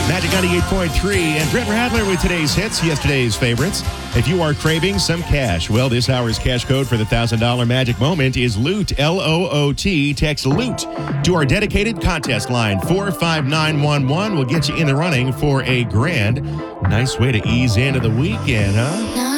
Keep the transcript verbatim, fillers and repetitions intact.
Magic ninety-eight point three, and Brett Radler with today's hits, yesterday's favorites. If you are craving some cash, well, this hour's cash code for the one thousand dollars Magic Moment is LOOT, L O O T. Text LOOT to our dedicated contest line, four five nine one one. We'll get you in the running for a grand. Nice way to ease into the weekend, huh?